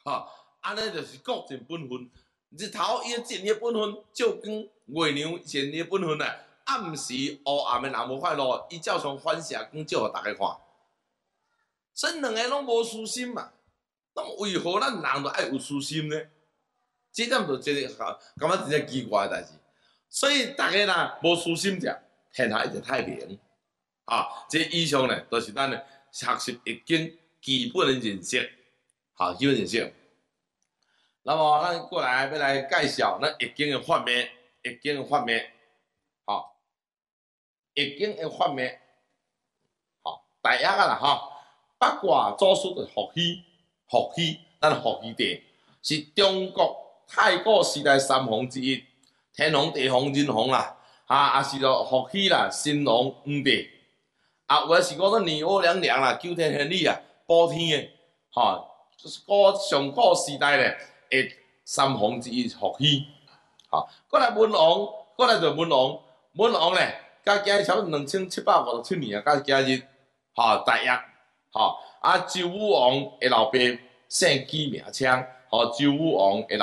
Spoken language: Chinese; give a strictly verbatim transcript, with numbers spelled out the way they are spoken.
吼，安尼就是各尽本分。日头伊尽伊本分，照光月亮尽伊本分啊。暗时黑暗的人无快乐，伊照常反射光照互大家看。所以两个拢无私心嘛，那么为何咱人就爱有私心呢？这点就真个感觉真正奇怪的代志。所以大家若无私心者，天下一定太平。啊，这以上呢，都、就是咱学习易经基本的认识，好，基本认识。那么咱过来要来介绍咱易经的法脉，易经的法脉，好，易经的法脉，好，第一个啦，哈，八卦祖师的伏羲，伏羲，咱伏羲帝是中国太古时代三皇之一，天皇、地皇、人皇啦，啊，也是着伏羲啦，神王五帝。啊，有诶是讲咱年欧两两啦，九天玄女啊，补天诶，吼，就是古上古时代咧，诶，三皇之一伏羲，吼，过来文王，过来就文王，文王咧，甲今日差不多两千七百五十七年啊，甲今日，吼，大约，吼，啊，周武王诶老爸姓姬名昌，吼，周武王诶老。